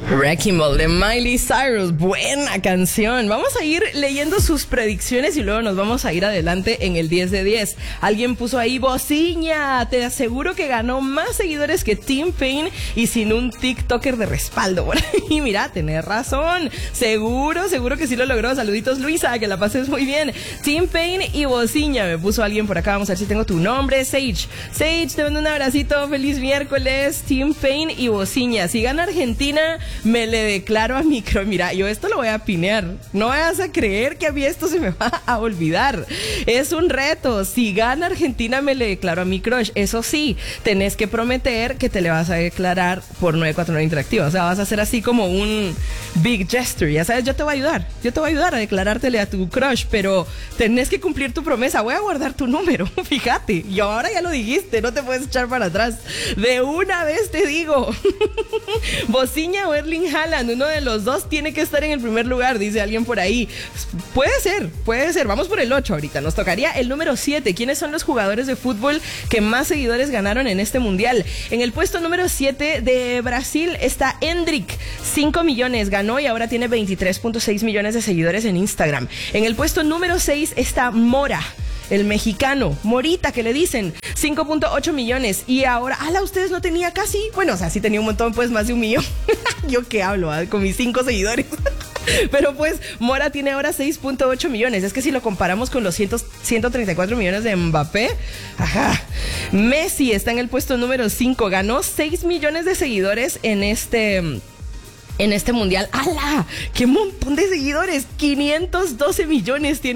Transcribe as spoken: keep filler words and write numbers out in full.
Wrecking Ball de Miley Cyrus, buena canción. Vamos a ir leyendo sus predicciones y luego nos vamos a ir adelante en el diez de diez. Alguien puso ahí, Bociña, te aseguro que ganó más seguidores que T-Pain y sin un TikToker de respaldo. Bueno, y mira, tenés razón, seguro, seguro que sí lo logró. Saluditos Luisa, que la pases muy bien. T-Pain y Bociña, me puso alguien por acá, vamos a ver si tengo tu nombre. Sage, Sage, te mando un abracito, feliz miércoles. T-Pain y Bociña, si gana Argentina, me le declaro a mi crush. Mira, yo esto lo voy a pinear. No vayas a creer que a mí esto se me va a olvidar. Es un reto. Si gana Argentina, me le declaro a mi crush. Eso sí, tenés que prometer que te le vas a declarar por nueve cuatro nueve Interactiva. O sea, vas a hacer así como un big gesture. Ya sabes, yo te voy a ayudar. Yo te voy a ayudar a declarártele a tu crush, pero tenés que cumplir tu promesa. Voy a guardar tu número. Fíjate. Y ahora ya lo dijiste. No te puedes echar para atrás. De una vez te digo. Bociña o Erling Haaland, uno de los dos tiene que estar en el primer lugar, dice alguien por ahí. Puede ser, puede ser. Vamos por el ocho ahorita. Nos tocaría el número siete. ¿Quiénes son los jugadores de fútbol que más seguidores ganaron en este mundial? En el puesto número siete de Brasil está Endrick. cinco millones ganó y ahora tiene veintitrés punto seis millones de seguidores en Instagram. En el puesto número seis está Mora, el mexicano, Morita, que le dicen, cinco punto ocho millones. Y ahora, ala, ustedes no tenía casi, bueno, o sea, sí tenía un montón, pues más de un millón. Yo qué hablo, ¿eh? Con mis cinco seguidores. Pero pues, Mora tiene ahora seis punto ocho millones. Es que si lo comparamos con los ciento treinta y cuatro millones de Mbappé, ajá. Messi está en el puesto número cinco, ganó seis millones de seguidores en este... En este mundial. ¡Ala! ¡Qué montón de seguidores! quinientos doce millones tiene